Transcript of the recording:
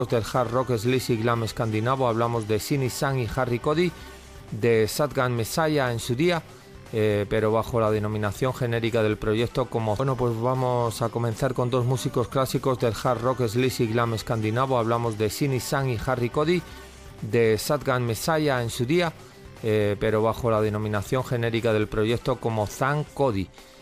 del hard rock, sleazy glam escandinavo. Hablamos de Sini Sang y Harry Cody, de Shotgun Messiah en su día, pero bajo la denominación genérica del proyecto como... Bueno, pues vamos a comenzar con dos músicos clásicos del hard rock, sleazy glam escandinavo. Hablamos de Sini Sang y Harry Cody, de Shotgun Messiah en su día, pero bajo la denominación genérica del proyecto como Thank Cody.